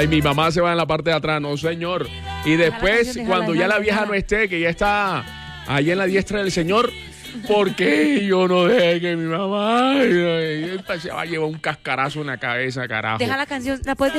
Ay, mi mamá se va en la parte de atrás. No, señor. Y después, cuando ya la vieja no esté, que ya está ahí en la diestra del Señor, ¿por qué yo no dejé que mi mamá se va a llevar un cascarazo en la cabeza, carajo? Deja la canción, la puedes